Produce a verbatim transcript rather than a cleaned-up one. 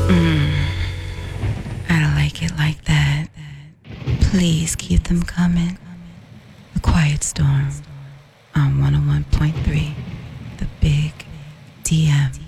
Mm, I like it like that. Please keep them coming. The Quiet Storm on one oh one point three, The Big D M.